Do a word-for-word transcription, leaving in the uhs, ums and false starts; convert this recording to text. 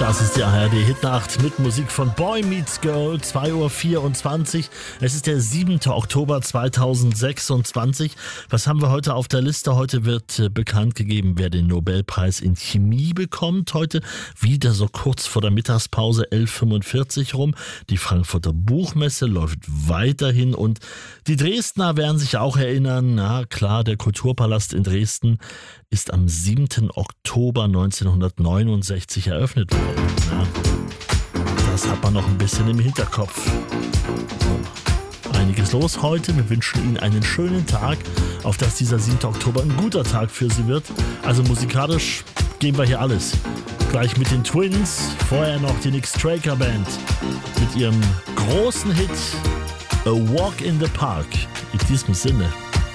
Das ist die A R D-Hitnacht mit Musik von Boy Meets Girl, zwei Uhr vierundzwanzig. Es ist der siebente Oktober zweitausendsechsundzwanzig. Was haben wir heute auf der Liste? Heute wird äh, bekannt gegeben, wer den Nobelpreis in Chemie bekommt. Heute wieder so kurz vor der Mittagspause, elf Uhr fünfundvierzig rum. Die Frankfurter Buchmesse läuft weiterhin und die Dresdner werden sich auch erinnern. Na klar, der Kulturpalast in Dresden ist am siebten Oktober neunzehnhundertneunundsechzig eröffnet worden. Ja, das hat man noch ein bisschen im Hinterkopf. Einiges los heute. Wir wünschen Ihnen einen schönen Tag, auf dass dieser siebte Oktober ein guter Tag für Sie wird. Also musikalisch geben wir hier alles. Gleich mit den Twins, vorher noch die Nick Straker Band mit ihrem großen Hit A Walk in the Park. In diesem Sinne.